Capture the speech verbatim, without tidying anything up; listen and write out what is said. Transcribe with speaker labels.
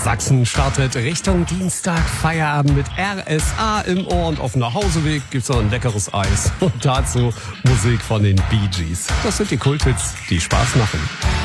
Speaker 1: Sachsen startet Richtung Dienstag Feierabend mit R S A im Ohr und auf dem Nachhauseweg gibt's noch ein leckeres Eis. Und dazu Musik von den Bee Gees. Das sind die Kulthits, die Spaß machen.